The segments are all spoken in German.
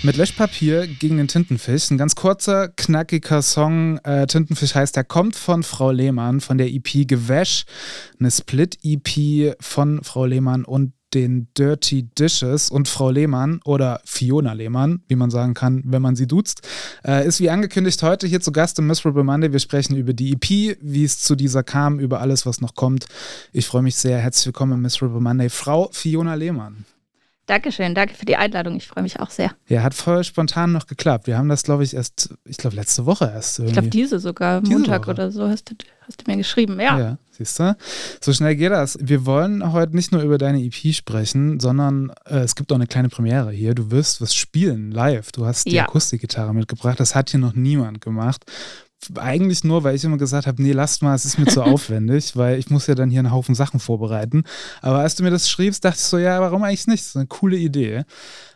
Mit Löschpapier gegen den Tintenfisch. Ein ganz kurzer, knackiger Song. Tintenfisch heißt, der kommt von Frau Lehmann, von der EP Gewäsch. Eine Split-EP von Frau Lehmann und den Dirty Dishes. Und Frau Lehmann oder Fiona Lehmann, wie man sagen kann, wenn man sie duzt, ist wie angekündigt heute hier zu Gast im Miserable Monday. Wir sprechen über die EP, wie es zu dieser kam, über alles, was noch kommt. Ich freue mich sehr. Herzlich willkommen im Miserable Monday, Frau Fiona Lehmann. Dankeschön, danke für die Einladung. Ich freue mich auch sehr. Ja, hat voll spontan noch geklappt. Wir haben das, glaube ich, letzte Woche erst irgendwie. Ich glaube, diese sogar, Montag oder so, hast du mir geschrieben, ja. Ja, siehst du? So schnell geht das. Wir wollen heute nicht nur über deine EP sprechen, sondern es gibt auch eine kleine Premiere hier. Du wirst was spielen, live. Du hast die Akustikgitarre mitgebracht. Das hat hier noch niemand gemacht. Eigentlich nur, weil ich immer gesagt habe, nee, lasst mal, es ist mir zu aufwendig, weil ich muss ja dann hier einen Haufen Sachen vorbereiten. Aber als du mir das schriebst, dachte ich so, ja, warum eigentlich nicht? Das ist eine coole Idee.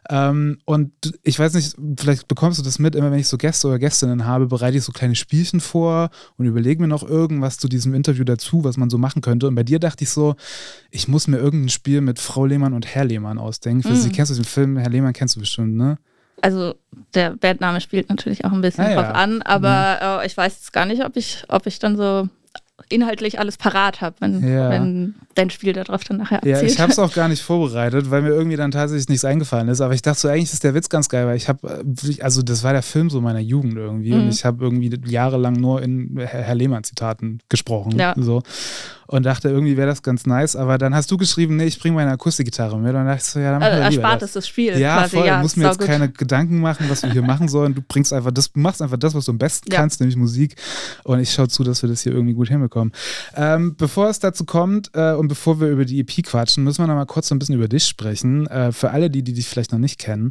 Und ich weiß nicht, vielleicht bekommst du das mit, immer wenn ich so Gäste oder Gästinnen habe, bereite ich so kleine Spielchen vor und überlege mir noch irgendwas zu diesem Interview dazu, was man so machen könnte. Und bei dir dachte ich so, ich muss mir irgendein Spiel mit Frau Lehmann und Herr Lehmann ausdenken. Für Sie kennst du den Film, Herr Lehmann kennst du bestimmt, ne? Also der Bandname spielt natürlich auch ein bisschen drauf an, aber ich weiß jetzt gar nicht, ob ich dann so inhaltlich alles parat habe, wenn dein Spiel darauf dann nachher erzählt. Ja, ich habe es auch gar nicht vorbereitet, weil mir irgendwie dann tatsächlich nichts eingefallen ist, aber ich dachte so, eigentlich ist der Witz ganz geil, weil also das war der Film so meiner Jugend irgendwie und ich habe irgendwie jahrelang nur in Herr Lehmann-Zitaten gesprochen. Ja. So. Und dachte, irgendwie wäre das ganz nice, aber dann hast du geschrieben, nee, ich bringe meine Akustikgitarre mit. Und dann dachte ich so, ja, dann erspart es das Spiel. Ja, quasi. Voll. Du musst mir jetzt keine Gedanken machen, was wir hier machen sollen. Du machst einfach das, was du am besten kannst, nämlich Musik. Und ich schaue zu, dass wir das hier irgendwie gut hinbekommen. Bevor es dazu kommt und bevor wir über die EP quatschen, müssen wir noch mal kurz so ein bisschen über dich sprechen. Für alle, die dich vielleicht noch nicht kennen.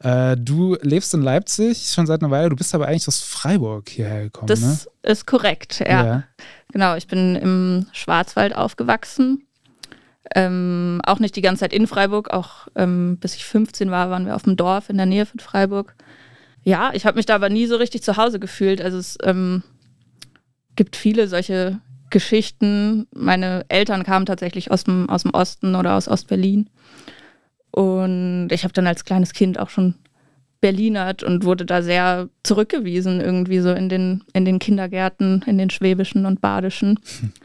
Du lebst in Leipzig schon seit einer Weile, du bist aber eigentlich aus Freiburg hierher gekommen, Das ist korrekt, ja. Genau, ich bin im Schwarzwald aufgewachsen. Auch nicht die ganze Zeit in Freiburg, auch bis ich 15 war, waren wir auf dem Dorf in der Nähe von Freiburg. Ja, ich habe mich da aber nie so richtig zu Hause gefühlt. Also es gibt viele solche Geschichten. Meine Eltern kamen tatsächlich aus dem Osten oder aus Ostberlin. Und ich habe dann als kleines Kind auch schon Berlinert und wurde da sehr zurückgewiesen, irgendwie so in den Kindergärten, in den schwäbischen und badischen.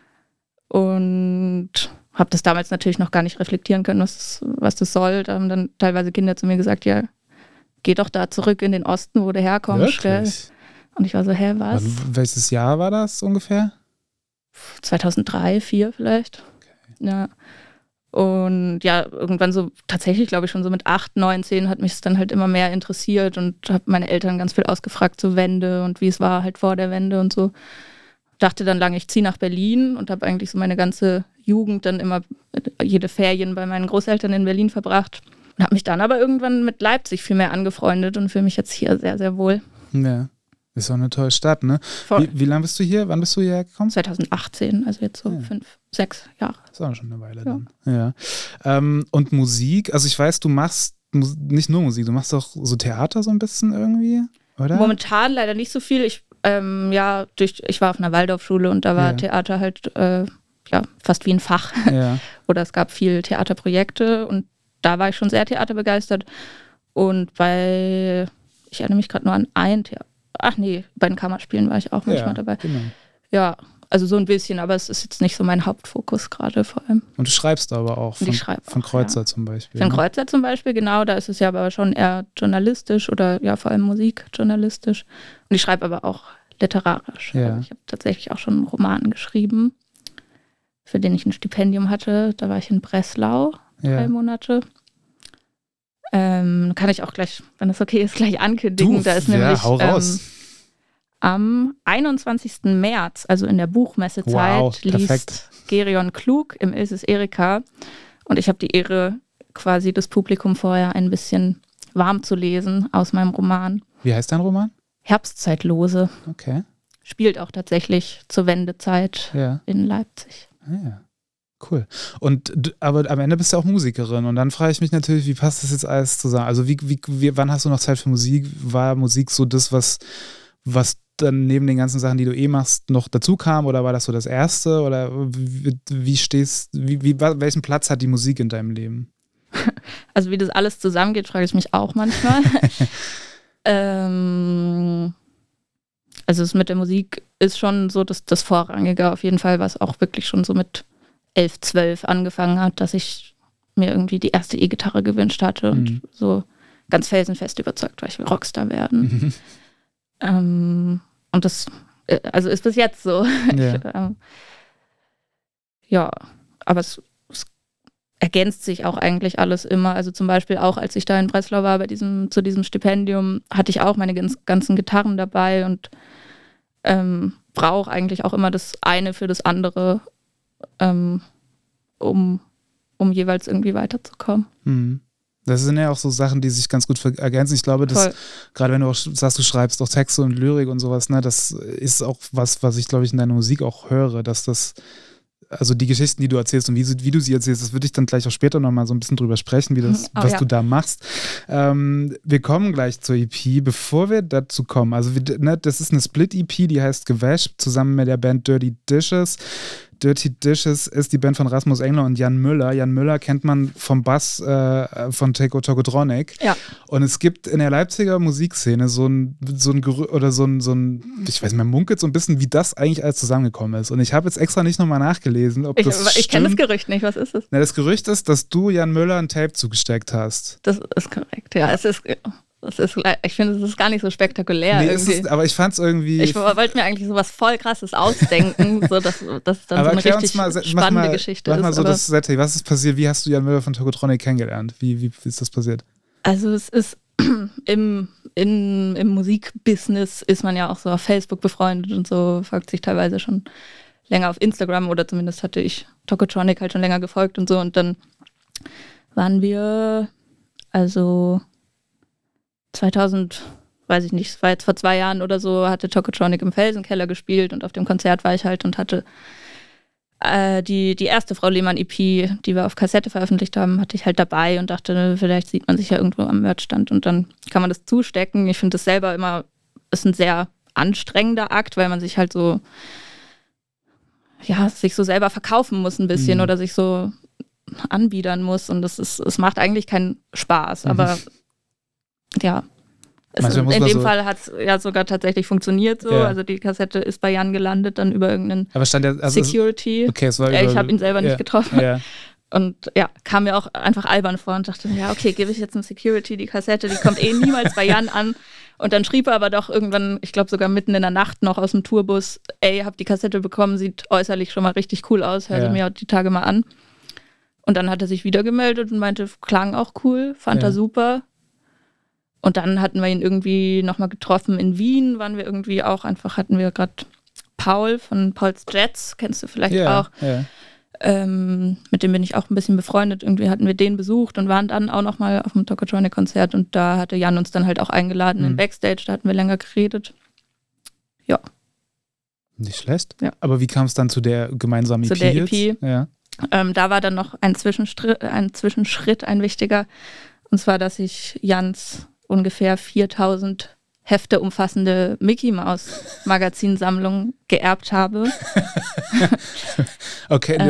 Und habe das damals natürlich noch gar nicht reflektieren können, was das soll. Da haben dann teilweise Kinder zu mir gesagt, ja, geh doch da zurück in den Osten, wo du herkommst. Gell? Und ich war so, was? Welches Jahr war das ungefähr? 2003, 2004 vielleicht. Okay. Ja. Und ja, irgendwann so tatsächlich, glaube ich, schon so mit 8, 9, 10 hat mich es dann halt immer mehr interessiert und habe meine Eltern ganz viel ausgefragt zur Wende und wie es war halt vor der Wende und so. Dachte dann lange, ich ziehe nach Berlin und habe eigentlich so meine ganze Jugend dann immer jede Ferien bei meinen Großeltern in Berlin verbracht. Und habe mich dann aber irgendwann mit Leipzig viel mehr angefreundet und fühle mich jetzt hier sehr, sehr wohl. Ja. Ist auch eine tolle Stadt, ne? Wie lange bist du hier? Wann bist du hierher gekommen? 2018, also jetzt so 5, 6 Jahre. Das ist auch schon eine Weile dann. Ja. Und Musik, also ich weiß, du machst nicht nur Musik, du machst auch so Theater so ein bisschen irgendwie, oder? Momentan leider nicht so viel. Ich war auf einer Waldorfschule und da war Theater halt fast wie ein Fach. Ja. Oder es gab viel Theaterprojekte und da war ich schon sehr theaterbegeistert. Und ich erinnere mich gerade nur an ein Theater. Ach nee, bei den Kammerspielen war ich auch manchmal dabei. Genau. Ja, also so ein bisschen, aber es ist jetzt nicht so mein Hauptfokus gerade vor allem. Und du schreibst aber auch von Kreutzer zum Beispiel. Von Kreutzer zum Beispiel, genau. Da ist es ja aber schon eher journalistisch oder ja vor allem musikjournalistisch. Und ich schreibe aber auch literarisch. Ja. Also ich habe tatsächlich auch schon einen Roman geschrieben, für den ich ein Stipendium hatte. Da war ich in Breslau 3 Monate. Kann ich auch gleich, wenn das okay ist, gleich ankündigen. Da ist nämlich am 21. März, also in der Buchmessezeit, liest Gerion Klug im Ilses Erika. Und ich habe die Ehre, quasi das Publikum vorher ein bisschen warm zu lesen aus meinem Roman. Wie heißt dein Roman? Herbstzeitlose. Okay. Spielt auch tatsächlich zur Wendezeit in Leipzig. Ja. Cool. Aber am Ende bist du auch Musikerin und dann frage ich mich natürlich, wie passt das jetzt alles zusammen? Also wann hast du noch Zeit für Musik? War Musik so das, was dann neben den ganzen Sachen, die du machst, noch dazu kam oder war das so das Erste? Oder welchen Platz hat die Musik in deinem Leben? Also wie das alles zusammengeht, frage ich mich auch manchmal. Also es mit der Musik ist schon so das Vorrangige auf jeden Fall, was auch wirklich schon so mit 11, 12 angefangen hat, dass ich mir irgendwie die erste E-Gitarre gewünscht hatte und so ganz felsenfest überzeugt war, ich will Rockstar werden. Und das also ist bis jetzt so. Ja, aber es ergänzt sich auch eigentlich alles immer. Also zum Beispiel auch, als ich da in Breslau war zu diesem Stipendium, hatte ich auch meine ganzen Gitarren dabei und brauche eigentlich auch immer das eine für das andere, um jeweils irgendwie weiterzukommen. Das sind ja auch so Sachen, die sich ganz gut ergänzen. Ich glaube, dass gerade wenn du auch sagst, du schreibst auch Texte und Lyrik und sowas, ne, das ist auch was ich, glaube ich, in deiner Musik auch höre, dass das, also die Geschichten, die du erzählst und wie du sie erzählst, das würde ich dann gleich auch später nochmal so ein bisschen drüber sprechen, was du da machst. Wir kommen gleich zur EP. Bevor wir dazu kommen, also das ist eine Split-EP, die heißt Gewäsch, zusammen mit der Band Dirty Dishes. Dirty Dishes ist die Band von Rasmus Engler und Jan Müller. Jan Müller kennt man vom Bass von Tokotronic. Ja. Und es gibt in der Leipziger Musikszene so ein ich weiß nicht, man munkelt so ein bisschen, wie das eigentlich alles zusammengekommen ist. Und ich habe jetzt extra nicht nochmal nachgelesen, ob das stimmt. Ich kenne das Gerücht nicht, was ist es? Na, das Gerücht ist, dass du Jan Müller ein Tape zugesteckt hast. Das ist korrekt, ja. Ich finde, es ist gar nicht so spektakulär. Nee, aber ich fand es irgendwie... Ich wollte mir eigentlich sowas voll Krasses ausdenken, so dass das dann aber so eine richtig spannende Geschichte ist. Mach mal so das Setting. Was ist passiert? Wie hast du Jan Müller von Tokotronic kennengelernt? Wie ist das passiert? Also es ist im Musikbusiness ist man ja auch so auf Facebook befreundet und so, folgt sich teilweise schon länger auf Instagram oder zumindest hatte ich Tokotronic halt schon länger gefolgt und so. Und dann waren wir, also 2000, weiß ich nicht, es war jetzt vor 2 Jahren oder so, hatte Tokotronic im Felsenkeller gespielt und auf dem Konzert war ich halt und hatte die erste Frau Lehmann-EP, die wir auf Kassette veröffentlicht haben, hatte ich halt dabei und dachte, vielleicht sieht man sich ja irgendwo am Merchstand und dann kann man das zustecken. Ich finde das selber immer, ist ein sehr anstrengender Akt, weil man sich halt so, ja, sich so selber verkaufen muss ein bisschen oder sich so anbiedern muss und es macht eigentlich keinen Spaß, aber ja, in dem Fall hat es ja sogar tatsächlich funktioniert so. Ja. Also die Kassette ist bei Jan gelandet, dann über irgendeinen Security. Okay, es war ich habe ihn selber nicht getroffen. Ja. Und ja, kam mir auch einfach albern vor und dachte, ja, okay, gebe ich jetzt einem Security die Kassette, die kommt niemals bei Jan an. Und dann schrieb er aber doch irgendwann, ich glaube sogar mitten in der Nacht noch aus dem Tourbus, hab die Kassette bekommen, sieht äußerlich schon mal richtig cool aus, hör sie mir die Tage mal an. Und dann hat er sich wieder gemeldet und meinte, klang auch cool, fand er super. Und dann hatten wir ihn irgendwie nochmal getroffen in Wien, hatten wir gerade Paul von Paul's Jets, kennst du vielleicht auch. Ja. Mit dem bin ich auch ein bisschen befreundet. Irgendwie hatten wir den besucht und waren dann auch nochmal auf dem Tokotronic-Konzert und da hatte Jan uns dann halt auch eingeladen in Backstage, da hatten wir länger geredet. Ja. Nicht schlecht. Ja. Aber wie kam es dann zu der gemeinsamen EP? Zu der EP. Ja. Da war dann noch ein Zwischenschritt, ein wichtiger. Und zwar, dass ich Jans ungefähr 4000 Hefte umfassende Mickey-Maus-Magazinsammlung geerbt habe. Okay,